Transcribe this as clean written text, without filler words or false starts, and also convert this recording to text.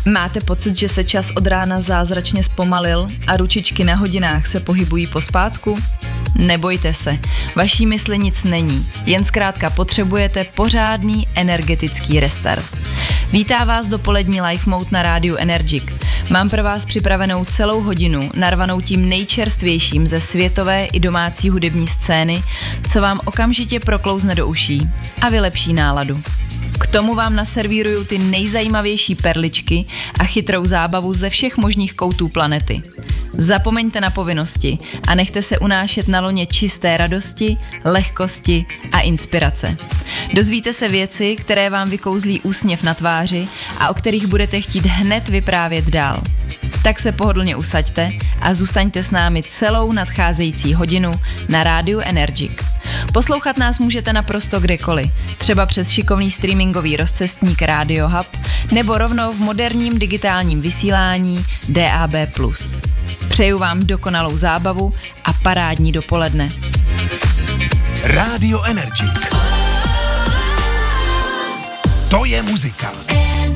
Máte pocit, že se čas od rána zázračně zpomalil a ručičky na hodinách se pohybují pospátku? Nebojte se, vaší mysli nic není, jen zkrátka potřebujete pořádný energetický restart. Vítá vás dopolední Life Mode na rádiu Energic. Mám pro vás připravenou celou hodinu, narvanou tím nejčerstvějším ze světové i domácí hudební scény, co vám okamžitě proklouzne do uší a vylepší náladu. K tomu vám naservíruju ty nejzajímavější perličky a chytrou zábavu ze všech možných koutů planety. Zapomeňte na povinnosti a nechte se unášet na loně čisté radosti, lehkosti a inspirace. Dozvíte se věci, které vám vykouzlí úsměv na tváři a o kterých budete chtít hned vyprávět dál. Tak se pohodlně usaďte a zůstaňte s námi celou nadcházející hodinu na rádiu Energic. Poslouchat nás můžete naprosto kdekoliv, třeba přes šikovný streamingový rozcestník Radio Hub nebo rovnou v moderním digitálním vysílání DAB+. Přeju vám dokonalou zábavu a parádní dopoledne. Radio Energic. To je muzika.